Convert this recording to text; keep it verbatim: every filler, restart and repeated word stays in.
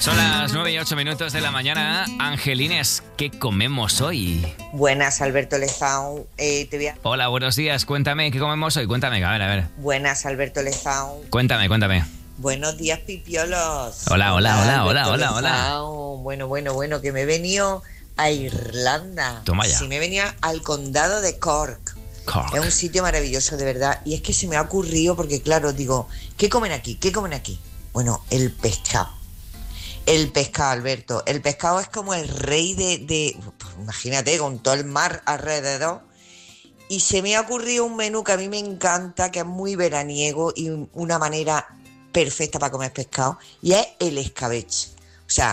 Son las nueve y ocho minutos de la mañana. Angelines, ¿qué comemos hoy? Buenas, Alberto Lezao. Eh, te voy a... Hola, buenos días. Cuéntame, ¿qué comemos hoy? Cuéntame, a ver, a ver. Buenas, Alberto Lezao. Cuéntame, cuéntame. Buenos días, pipiolos. Hola, hola, hola, hola, hola, Lezao. hola. Bueno, bueno, bueno, que me he venido a Irlanda. Toma ya. Sí, me he venido al condado de Cork. Cork. Es un sitio maravilloso, de verdad. Y es que se me ha ocurrido, porque claro, digo, ¿qué comen aquí? ¿Qué comen aquí? Bueno, el pescado. El pescado, Alberto. El pescado es como el rey de, de... Pues, imagínate, con todo el mar alrededor. Y se me ha ocurrido un menú que a mí me encanta, que es muy veraniego y una manera perfecta para comer pescado, y es el escabeche.